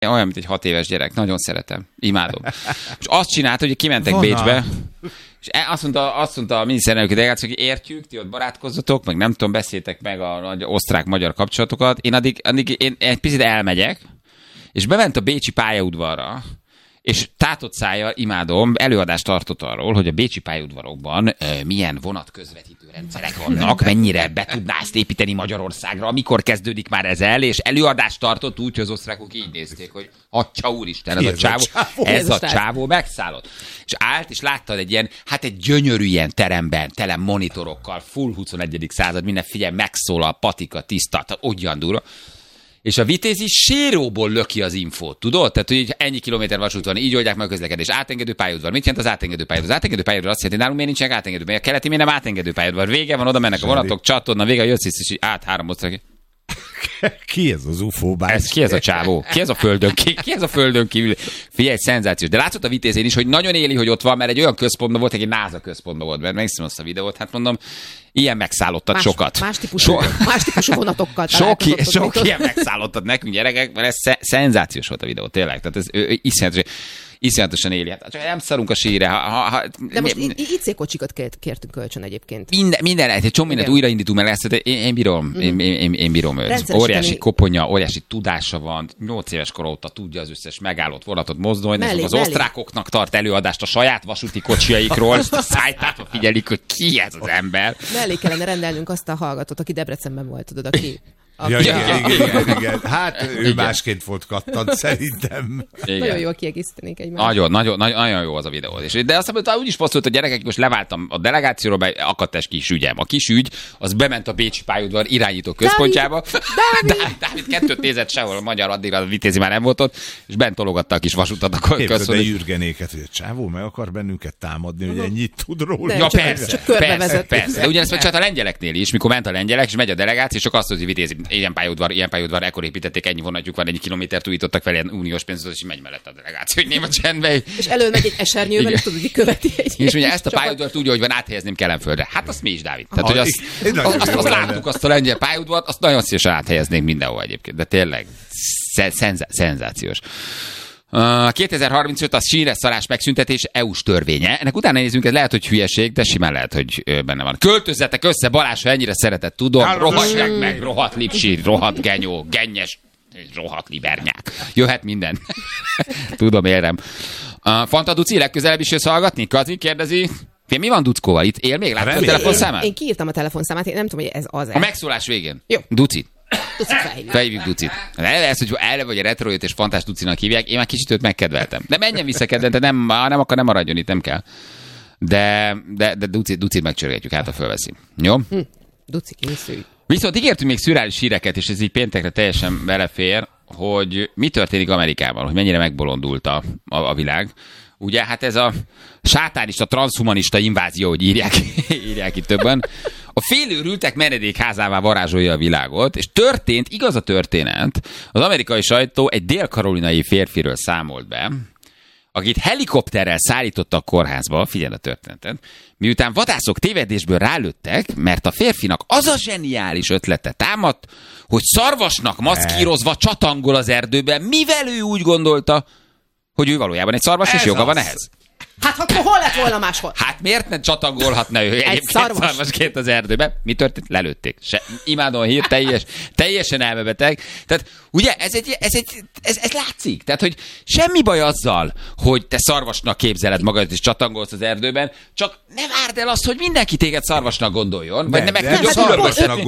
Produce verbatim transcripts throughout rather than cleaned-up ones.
Olyan, mint egy hat éves gyerek. Nagyon szeretem. Imádom. És azt csinálta, hogy kimentek Vonal. Bécsbe, és azt mondta, azt mondta a miniszterelnöki delegáció, hogy értjük, ti ott barátkozzatok, meg nem tudom, beszéltek meg a, a osztrák-magyar kapcsolatokat. Én addig, addig én egy picit elmegyek, és bement a bécsi pályaudvarra, és tátott szájjal, imádom, előadást tartott arról, hogy a bécsi pályaudvarokban e, milyen vonatközvetítő rendszerek vannak, mennyire be tudná ezt építeni Magyarországra, mikor kezdődik már ez el, és előadást tartott úgy, hogy az osztrákok így nézték, hogy atya úristen, ez, ez a csávó, csávó, ez a csávó megszállott. És állt, és láttad egy ilyen, hát egy gyönyörű ilyen teremben, tele monitorokkal, full huszonegyedik század, minden figyelj, megszólal, patika, tiszta, olyan durva. És a Vitézi séróból löki az infót, tudod? Tehát, hogy ennyi kilométer vasút van, így oldják meg a közlekedés. Átengedő pályaudvar. Mit jelent az átengedő pályaudvar? Az átengedő pályaudvar azt jelenti, hogy nálunk miért nincsenek átengedő pályaudvar? A keleti miért nem átengedő pályaudvar? Vége van, oda mennek a vonatok, csatorna, vége, jössz és át három osztrák. Ki ez az ufó bácsi? Ez, ki ez a csávó? Ki ez a földön? Ki, ki ez a földön kívül? Figyelj, szenzációs. De látszott a Vitézén is, hogy nagyon éli, hogy ott van, mert egy olyan központban volt, egy NASA központban volt, mert megszínom azt a videót, hát mondom, ilyen megszállottat más, sokat. Más típusú, so, más típusú vonatokkal sok, sok ilyen megszállottat nekünk gyerekek, mert ez szenzációs volt a videó, tényleg. Tehát ez ő, ő, iszonyatos, iszonyatosan éli. Hát, csak nem szarunk a sírre. Ha, ha, ha, de most i cé kocsikat kértünk kölcsön egyébként. Minden, minden egy csomó mindent újraindítunk, mert ezt, én, én bírom, mm. én, én, én bírom őt. Óriási koponya, óriási tudása van, nyolc éves kor óta tudja az összes megállott vonatot mozdulni, mellé, az mellé. Osztrákoknak tart előadást a saját vasúti kocsiaikról, és a szájtátva figyelik, hogy ki ez az ember. Mellé kellene rendelnünk azt a hallgatót, aki Debrecenben volt, tudod, aki... Ja, igen, igen, igen, igen. Hát ő igen. Másként volt kattant, szerintem. Igen. Nagyon jól kiegészítenék egymást. Nagyon, nagyon, nagyon jó az a videó. De azt mondta, úgy is posztolt a gyerekek, most leváltam a delegációról, mert akadt egy kis ügyem. A kis ügy, az bement a bécsi pályaudvar irányító központjába. Dávid! Dávid! Dávid kettőt nézett sehol, a magyar addig a Vitézi már nem volt ott, és bent tologatta a kis vasutat. Képzeld, de Jürgenéket, hogy a csávó meg akar bennünket támadni, hogy ennyit tud róla. Ja, persze, persze, persze. De ugyanezt megcsinálta a lengyeleknél is, mikor ment a lengyelek, és megy a delegáció, és csak azt mondja, hogy Vitézi, ilyen pályaudvar, ilyen pályaudvar, ekkor építették, ennyi vonatjuk van, ennyi kilométert újítottak fel, ilyen uniós pénzt, és megy mellett a delegáció, hogy néma csendbe. És előmegy egy esernyővel, és tudod, hogy követi egy. És ugye ezt a pályaudvart tudja, hogy van, áthelyezném Kelenföldre. Hát azt mi is, Dávid. Tehát, hogy azt, azt, azt, azt láttuk, azt a lengyel pályaudvart, azt nagyon szívesen áthelyeznénk mindenhol egyébként. De tényleg szenza, szenzációs. Uh, kétezer-harmincöt az sínre szarás megszüntetés é u-s törvénye. Ennek utána nézzünk, ez lehet, hogy hülyeség, de simán lehet, hogy benne van. Költözzetek össze, Balázs, ha ennyire szeretett, tudom. Rohadt meg, rohadt lipsi, rohadt genyó, gennyes, rohadt libernyák. Jöhet minden. Tudom, érem. Uh, Fanta Duci, legközelebb is jössz hallgatni? Kazi kérdezi. Mi van Duckóval? Itt él még? Láttad a telefonszámát? Én kiírtam a telefonszámát, én nem tudom, hogy ez az-e. A megszólás végén. Jó. Duci. Ducit felhívjuk. Felhívjuk Ducit. Ez, hogy erre vagy a retrojött és fantás Ducinak hívják, én már kicsit őt megkedveltem. De menjen vissza kedvente, nem, nem akar, nem maradjon itt, nem kell. De, de, de Ducit, Ducit megcsörgetjük, hát a fölveszi. Jó? Hm. Duci, készülj. Viszont ígértünk még szürreális híreket, és ez így péntekre teljesen belefér, hogy mi történik Amerikában, hogy mennyire megbolondult a, a, a világ. Ugye, hát ez a sátánista, transhumanista invázió, hogy írják, írják itt többen. A félőrültek menedékházává varázsolja a világot, és történt, igaz a történet, az amerikai sajtó egy dél-karolinai férfiről számolt be, akit helikopterrel szállította a kórházba, figyeld a történetet, miután vadászok tévedésből rálőttek, mert a férfinak az a zseniális ötlete támadt, hogy szarvasnak maszkírozva csatangol az erdőben, mivel ő úgy gondolta, hogy ő valójában egy szarvas, és joga van ehhez. Hát akkor hol lett volna máshol? Hát miért nem csatangolhatna ő egyébként szarvas. szarvasként az erdőbe? Mi történt? Lelőtték. Se, imádom a hír, teljes, teljesen elmebeteg. Tehát ugye ez, egy, ez, egy, ez, ez látszik. Tehát, hogy semmi baj azzal, hogy te szarvasnak képzeled magad és csatangolsz az erdőben, csak ne várd el azt, hogy mindenki téged szarvasnak gondoljon, vagy ne meg tudjon különböztetni.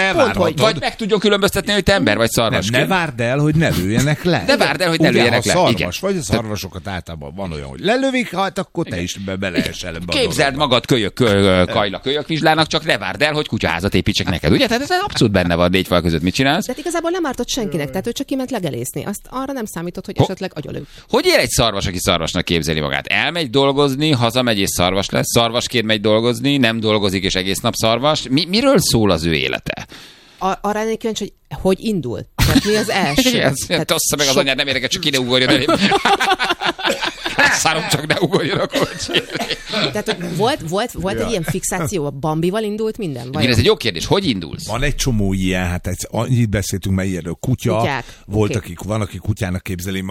Vagy meg tudjon különböztetni, hogy te ember vagy szarvas. Nem, ne várd el, hogy ne lőjenek le. Ne várd el, hogy ne ugye, lőjenek le. Ha szarvas vagy, a szarvasokat általában van olyan, hogy lelövik, hát akkor te is be beleesel ebbe. Képzeld magad kölyök, kölyök, kajla kölyök vizslának, csak ne várd el, hogy kutyaházat építsek neked. Ugye? Tehát ez abszolút benne van négy fal között. Mit csinálsz? De igazából nem ártott senkinek, tehát ő csak kiment legelészni. Azt arra nem számított, hogy esetleg agyalő. Hogy ér egy szarvas, aki szarvasnak képzeli magát? Elmegy dolgozni, hazamegy és szarvas lesz, szarvasként megy dolgozni, nem dolgozik és egész nap szarvas. Mi, miről szól az ő élete? A, arra lennék kíváncsi, hogy hogy indul? Tehát mi az első? Igen, tossza meg az anyád, nem érdekel, csak ide ugorjon. Szarom, csak ne ugorjon a kocsi. Tehát volt, volt, volt egy ilyen fixáció, a Bambival indult minden? Igen, ez egy jó kérdés. Hogy indulsz? Van egy csomó ilyen, hát egy, annyit beszéltünk már ilyenről. Kutya, Kutyák. volt, Okay. akik, van, aki kutyának képzeli